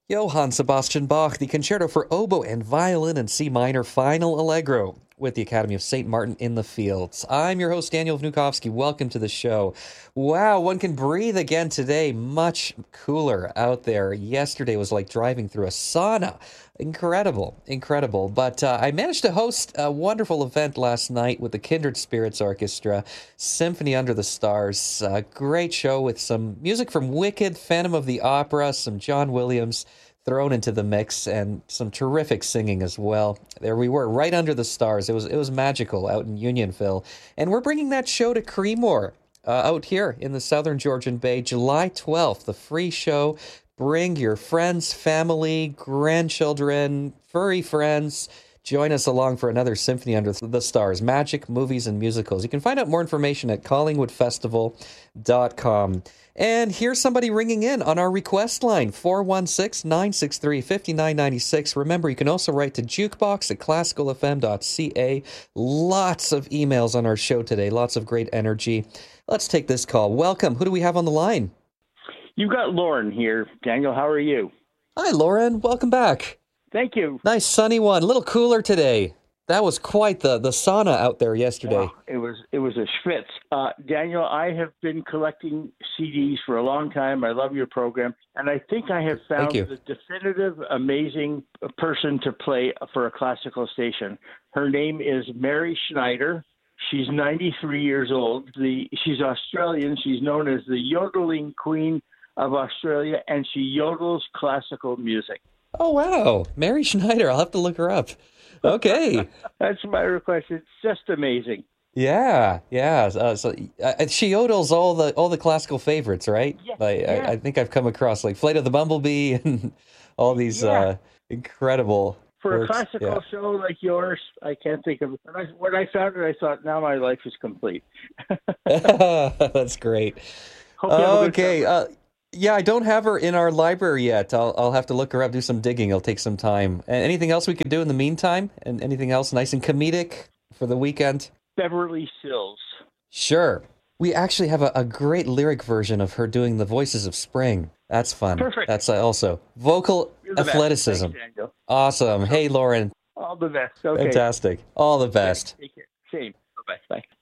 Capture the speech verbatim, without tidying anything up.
Johann Sebastian Bach, the Concerto for Oboe and Violin in C minor, Final Allegro, with the Academy of Saint Martin in the Fields. I'm your host, Daniel Vnukovsky. Welcome to the show. Wow, one can breathe again today. Much cooler out there. Yesterday was like driving through a sauna. Incredible, incredible. But uh, I managed to host a wonderful event last night with the Kindred Spirits Orchestra, Symphony Under the Stars. A great show with some music from Wicked, Phantom of the Opera, some John Williams thrown into the mix, and some terrific singing as well. There we were, right under the stars. It was it was magical out in Unionville. And we're bringing that show to Creemore, uh, out here in the southern Georgian Bay, July twelfth, the free show. Bring your friends, family, grandchildren, furry friends. Join us along for another Symphony Under the Stars, magic, movies, and musicals. You can find out more information at collingwood festival dot com. And here's somebody ringing in on our request line, four one six, nine six three, five nine nine six. Remember, you can also write to jukebox at classical f m dot c a. Lots of emails on our show today, lots of great energy. Let's take this call. Welcome. Who do we have on the line? You've got Lauren here. Daniel, how are you? Hi, Lauren. Welcome back. Thank you. Nice sunny one. A little cooler today. That was quite the, the sauna out there yesterday. Wow, it was it was a schwitz. Uh, Daniel, I have been collecting C Ds for a long time. I love your program. And I think I have found the definitive, amazing person to play for a classical station. Her name is Mary Schneider. She's ninety-three years old. The, she's Australian. She's known as the yodeling queen of Australia, and she yodels classical music. Oh, wow. Mary Schneider. I'll have to look her up. Okay. That's my request. It's just amazing. Yeah, yeah. Uh, so uh, she yodels all the all the classical favorites, right? Yeah, Like, yeah. I, I think I've come across like Flight of the Bumblebee and all these Yeah. uh, incredible For works. a classical Yeah. show like yours, I can't think of it. When I, when I found it, I thought, now my life is complete. That's great. Hope you have a good Okay. summer. Uh, yeah, I don't have her in our library yet. I'll I'll have to look her up, do some digging. It'll take some time. And anything else we could do in the meantime? And anything else nice and comedic for the weekend? Beverly Sills. Sure. We actually have a, a great lyric version of her doing the Voices of Spring. That's fun. Perfect. That's uh, also vocal You're the best. athleticism. Thanks, Daniel. Awesome. Hey, Lauren. All the best. Okay. Fantastic. All the best. Take care. Same. Bye-bye. Bye.